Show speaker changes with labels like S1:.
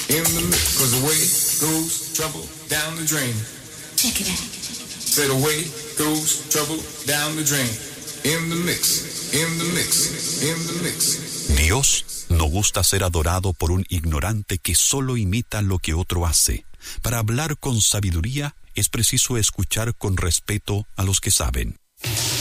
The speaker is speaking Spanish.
S1: in the mix. 'Cause away goes trouble down the drain.
S2: Check it out.
S1: Said away goes trouble down the drain. In the mix, in the mix, in the mix.
S3: Dios no gusta ser adorado por un ignorante que solo imita lo que otro hace. Para hablar con sabiduría es preciso escuchar con respeto a los que saben.